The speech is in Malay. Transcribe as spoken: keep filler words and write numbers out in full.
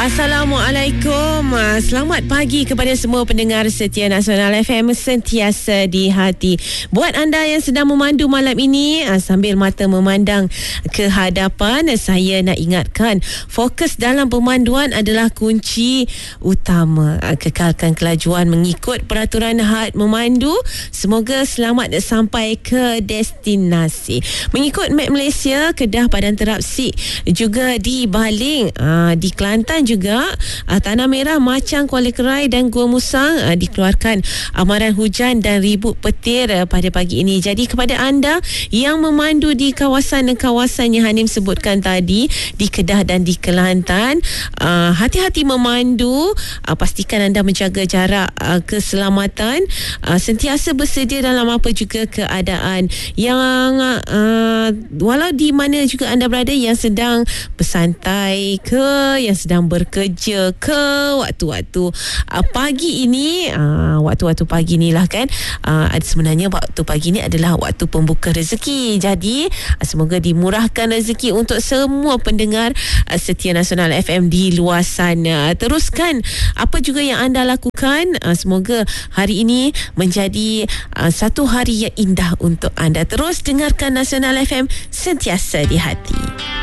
Assalamualaikum. Selamat pagi kepada semua pendengar setia Nasional F M sentiasa di hati. Buat anda yang sedang memandu malam ini sambil mata memandang ke hadapan, saya nak ingatkan fokus dalam pemanduan adalah kunci utama. Kekalkan kelajuan mengikut peraturan had memandu. Semoga selamat sampai ke destinasi. Mengikut map Malaysia, Kedah, Padang Terapsik, juga di Baling, di Kelantan juga juga uh, Tanah Merah, Machang, Kuala Kerai dan Gua Musang uh, dikeluarkan amaran hujan dan ribut petir uh, pada pagi ini. Jadi kepada anda yang memandu di kawasan-kawasan yang Hanim sebutkan tadi di Kedah dan di Kelantan, uh, hati-hati memandu, uh, pastikan anda menjaga jarak uh, keselamatan, uh, sentiasa bersedia dalam apa juga keadaan yang uh, walau di mana juga anda berada, yang sedang bersantai ke, yang sedang ber kerja ke, waktu-waktu uh, pagi ini, uh, waktu-waktu pagi ni lah kan, uh, sebenarnya waktu pagi ni adalah waktu pembuka rezeki. Jadi uh, semoga dimurahkan rezeki untuk semua pendengar uh, setia Nasional F M di luar sana. Teruskan apa juga yang anda lakukan, uh, semoga hari ini menjadi uh, satu hari yang indah untuk anda. Terus dengarkan Nasional F M sentiasa di hati.